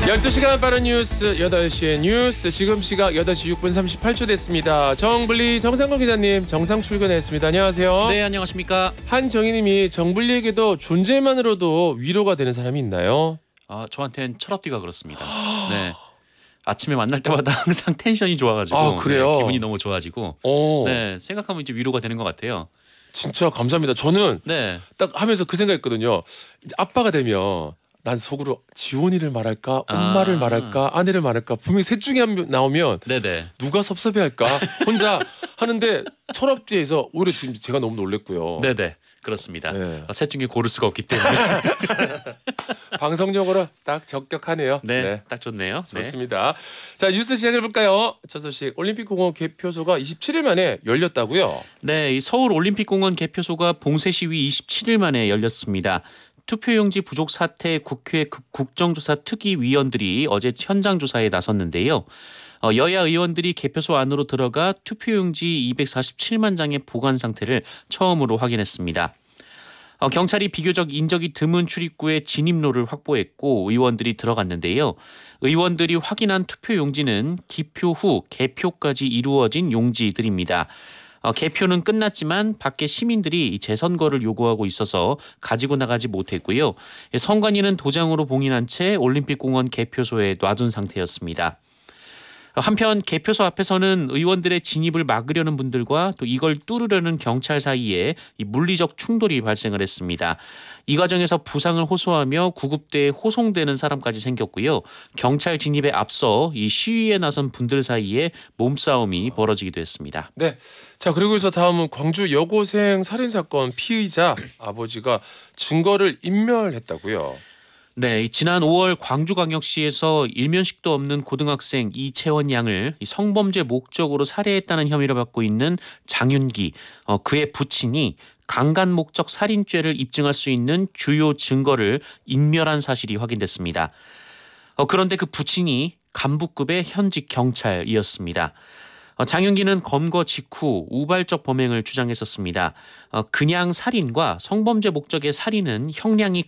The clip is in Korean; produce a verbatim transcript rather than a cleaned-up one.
열두 시간 빠른 뉴스 여덟 시의 뉴스 지금 시각 여덟 시 육 분 삼십팔 초 됐습니다. 정블리 정상근 기자님 정상 출근했습니다. 안녕하세요. 네, 안녕하십니까. 한정희님이 정블리에게도 존재만으로도 위로가 되는 사람이 있나요? 아, 저한테는 철업디가 그렇습니다. 네, 아침에 만날 때마다 항상 텐션이 좋아가지고 아, 그래요? 네, 기분이 너무 좋아지고 오. 네, 생각하면 이제 위로가 되는 것 같아요. 진짜 감사합니다. 저는 네, 딱 하면서 그 생각했거든요. 이제 아빠가 되면 난 속으로 지원이를 말할까, 엄마를 아. 말할까, 아내를 말할까. 분명히 셋 중에 한 명 나오면 네네. 누가 섭섭해할까 혼자 하는데 철업지에서 오히려 지금 제가 너무 놀랬고요. 네네. 그렇습니다. 네. 어, 셋 중에 고를 수가 없기 때문에 방송용으로 딱 적격하네요. 네, 네. 딱 좋네요. 네. 좋습니다. 자, 뉴스 시작해 볼까요? 첫 소식 올림픽공원 개표소가 이십칠 일 만에 열렸다고요? 네, 이 서울 올림픽공원 개표소가 봉쇄 시위 이십칠 일 만에 열렸습니다. 투표용지 부족 사태 국회 국정조사 특위위원들이 어제 현장 조사에 나섰는데요. 어, 여야 의원들이 개표소 안으로 들어가 투표용지 이백사십칠만 장의 보관 상태를 처음으로 확인했습니다. 어, 경찰이 비교적 인적이 드문 출입구에 진입로를 확보했고 의원들이 들어갔는데요. 의원들이 확인한 투표용지는 기표 후 개표까지 이루어진 용지들입니다. 어, 개표는 끝났지만 밖에 시민들이 재선거를 요구하고 있어서 가지고 나가지 못했고요. 선관위는 도장으로 봉인한 채 올림픽공원 개표소에 놔둔 상태였습니다. 한편 개표소 앞에서는 의원들의 진입을 막으려는 분들과 또 이걸 뚫으려는 경찰 사이에 이 물리적 충돌이 발생을 했습니다. 이 과정에서 부상을 호소하며 구급대에 호송되는 사람까지 생겼고요. 경찰 진입에 앞서 이 시위에 나선 분들 사이에 몸싸움이 벌어지기도 했습니다. 네. 자, 그리고 이제 다음은 광주 여고생 살인 사건 피의자 아버지가 증거를 인멸했다고요. 네, 지난 오월 광주광역시에서 일면식도 없는 고등학생 이채원 양을 성범죄 목적으로 살해했다는 혐의를 받고 있는 장윤기, 어, 그의 부친이 강간 목적 살인죄를 입증할 수 있는 주요 증거를 인멸한 사실이 확인됐습니다. 어, 그런데 그 부친이 간부급의 현직 경찰이었습니다. 어, 장윤기는 검거 직후 우발적 범행을 주장했었습니다. 어, 그냥 살인과 성범죄 목적의 살인은 형량이